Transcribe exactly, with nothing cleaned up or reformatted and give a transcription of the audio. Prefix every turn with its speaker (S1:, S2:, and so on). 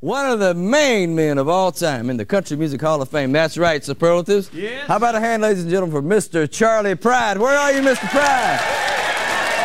S1: one of the main men of all time in the Country Music Hall of Fame. That's right, superlatives.
S2: Yes.
S1: How about a hand, ladies and gentlemen, for Mister Charley Pride? Where are you, Mister Pride?